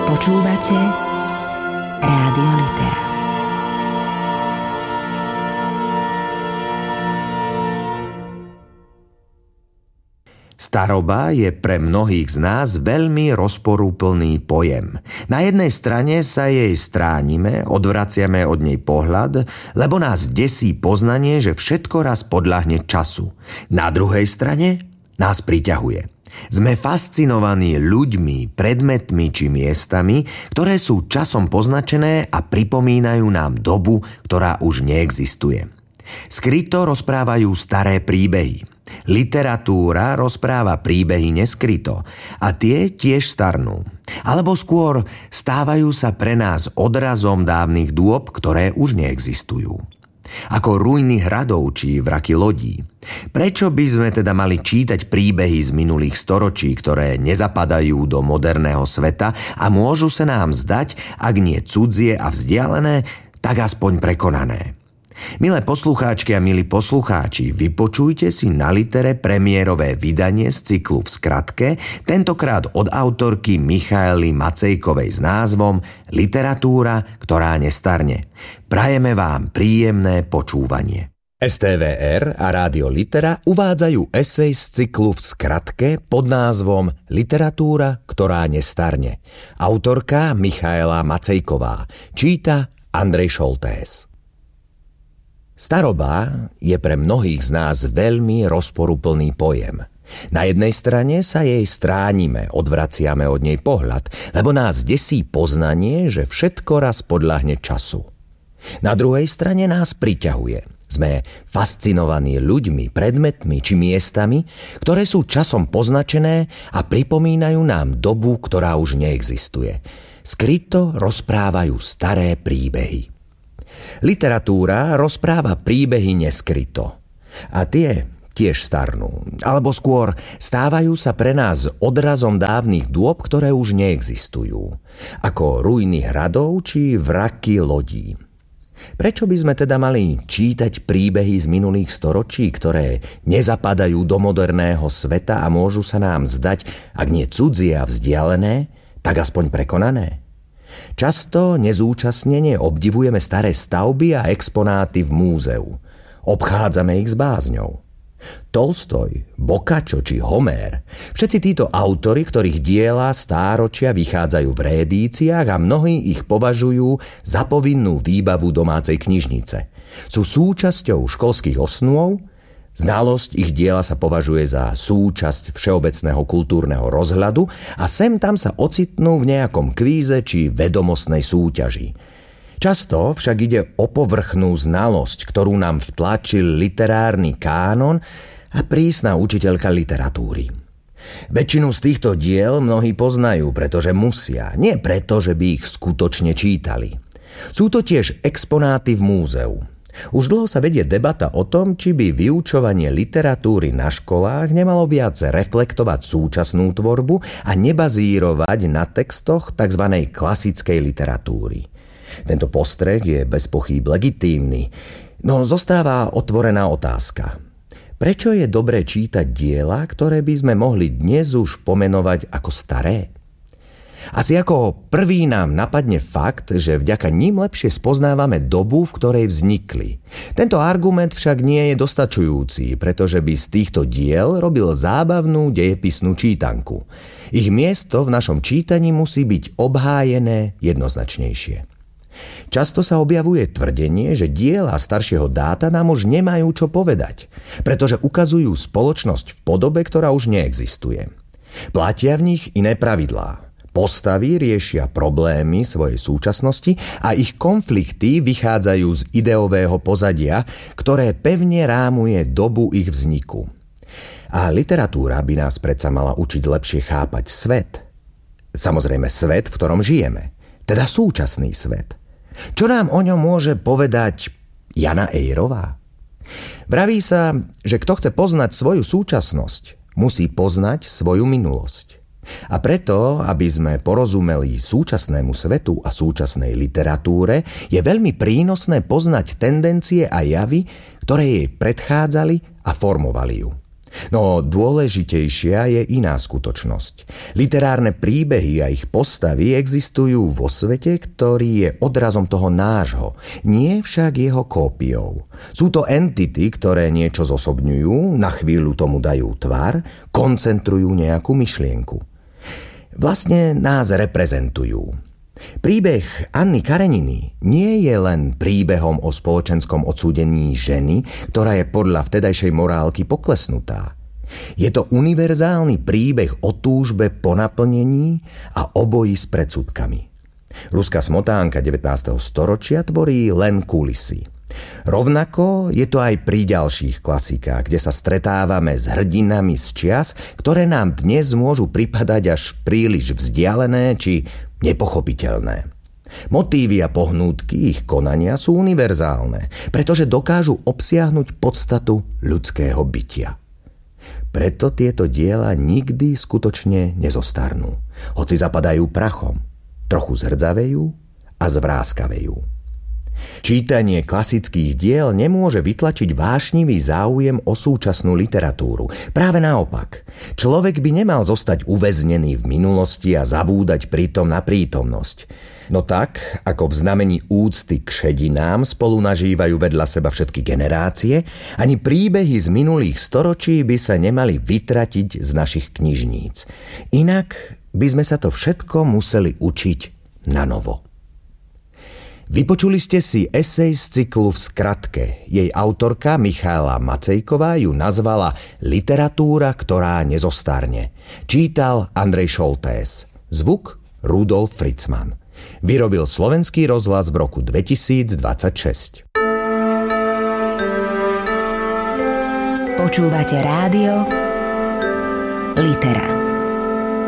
Počúvate Rádio Litera. Staroba je pre mnohých z nás veľmi rozporúplný pojem. Na jednej strane sa jej stránime, odvraciame od nej pohľad, lebo nás desí poznanie, že všetko raz podľahne času. Na druhej strane nás priťahuje. Sme fascinovaní ľuďmi, predmetmi či miestami, ktoré sú časom poznačené a pripomínajú nám dobu, ktorá už neexistuje. Skryto rozprávajú staré príbehy. Literatúra rozpráva príbehy neskryto a tie tiež starnú. Alebo skôr stávajú sa pre nás odrazom dávnych dôb, ktoré už neexistujú. Ako ruiny hradov či vraky lodí. Prečo by sme teda mali čítať príbehy z minulých storočí, ktoré nezapadajú do moderného sveta a môžu sa nám zdať, ak nie cudzie a vzdialené, tak aspoň prekonané? Milé poslucháčky a milí poslucháči, vypočujte si na Litere premiérové vydanie z cyklu V skratke, tentokrát od autorky Michaely Macejkovej s názvom Literatúra, ktorá nestarne. Prajeme vám príjemné počúvanie. STVR a Rádio Litera uvádzajú esej z cyklu V skratke pod názvom Literatúra, ktorá nestarne. Autorka Michaela Macejková. Číta Andrej Šoltés. Staroba je pre mnohých z nás veľmi rozporuplný pojem. Na jednej strane sa jej stránime, odvraciame od nej pohľad, lebo nás desí poznanie, že všetko raz podľahne času. Na druhej strane nás priťahuje. Sme fascinovaní ľuďmi, predmetmi či miestami, ktoré sú časom poznačené a pripomínajú nám dobu, ktorá už neexistuje. Skryto rozprávajú staré príbehy. Literatúra rozpráva príbehy neskryto. A tie tiež starnú. Alebo skôr stávajú sa pre nás odrazom dávnych dôb, ktoré už neexistujú. Ako ruiny hradov či vraky lodí. Prečo by sme teda mali čítať príbehy z minulých storočí, ktoré nezapadajú do moderného sveta a môžu sa nám zdať, ak nie cudzie a vzdialené, tak aspoň prekonané? Často nezúčastnene obdivujeme staré stavby a exponáty v múzeu. Obchádzame ich s bázňou. Tolstoj, Boccaccio či Homér, všetci títo autori, ktorých diela stáročia vychádzajú v rédíciách a mnohí ich považujú za povinnú výbavu domácej knižnice. Sú súčasťou školských osnôt. Znalosť ich diela sa považuje za súčasť všeobecného kultúrneho rozhľadu a sem tam sa ocitnú v nejakom kvíze či vedomostnej súťaži. Často však ide o povrchnú znalosť, ktorú nám vtlačil literárny kánon a prísna učiteľka literatúry. Väčšinu z týchto diel mnohí poznajú, pretože musia, nie preto, že by ich skutočne čítali. Sú to tiež exponáty v múzeu. Už dlho sa vedie debata o tom, či by vyučovanie literatúry na školách nemalo viac reflektovať súčasnú tvorbu a nebazírovať na textoch tzv. Klasickej literatúry. Tento postreh je bez pochýb legitímny, no zostáva otvorená otázka. Prečo je dobré čítať diela, ktoré by sme mohli dnes už pomenovať ako staré? Asi ako prvý nám napadne fakt, že vďaka ním lepšie spoznávame dobu, v ktorej vznikli. Tento argument však nie je dostačujúci, pretože by z týchto diel robil zábavnú dejepisnú čítanku. Ich miesto v našom čítaní musí byť obhájené jednoznačnejšie. Často sa objavuje tvrdenie, že diela staršieho dáta nám už nemajú čo povedať, pretože ukazujú spoločnosť v podobe, ktorá už neexistuje. Platia v nich iné pravidlá. Postavy riešia problémy svojej súčasnosti a ich konflikty vychádzajú z ideového pozadia, ktoré pevne rámuje dobu ich vzniku. A literatúra by nás predsa mala učiť lepšie chápať svet. Samozrejme svet, v ktorom žijeme, teda súčasný svet. Čo nám o ňom môže povedať Jana Ejrová? Vraví sa, že kto chce poznať svoju súčasnosť, musí poznať svoju minulosť. A preto, aby sme porozumeli súčasnému svetu a súčasnej literatúre, je veľmi prínosné poznať tendencie a javy, ktoré jej predchádzali a formovali ju. No dôležitejšia je iná skutočnosť. Literárne príbehy a ich postavy existujú vo svete, ktorý je odrazom toho nášho, nie však jeho kópiou. Sú to entity, ktoré niečo zosobňujú, na chvíľu tomu dajú tvar, koncentrujú nejakú myšlienku. Vlastne nás reprezentujú. Príbeh Anny Kareniny nie je len príbehom o spoločenskom odsúdení ženy, ktorá je podľa vtedajšej morálky poklesnutá. Je to univerzálny príbeh o túžbe po naplnení a o boji s predsudkami. Ruská smotánka 19. storočia tvorí len kulisy. Rovnako je to aj pri ďalších klasikách, kde sa stretávame s hrdinami z čias, ktoré nám dnes môžu pripadať až príliš vzdialené či nepochopiteľné. Motívy a pohnútky ich konania sú univerzálne, pretože dokážu obsiahnuť podstatu ľudského bytia. Preto tieto diela nikdy skutočne nezostarnú, hoci zapadajú prachom, trochu zhrdzavejú a zvráskavejú. Čítanie klasických diel nemôže vytlačiť vášnivý záujem o súčasnú literatúru. Práve naopak, človek by nemal zostať uväznený v minulosti a zabúdať pritom na prítomnosť. No tak, ako v znamení úcty k šedinám spolu nažívajú vedľa seba všetky generácie, ani príbehy z minulých storočí by sa nemali vytratiť z našich knižníc. Inak by sme sa to všetko museli učiť na novo. Vypočuli ste si esej z cyklu V skratke. Jej autorka Michaela Macejková ju nazvala Literatúra, ktorá nezostarne. Čítal Andrej Šoltés. Zvuk Rudolf Fritzman. Vyrobil Slovenský rozhlas v roku 2026. Počúvate rádio Litera.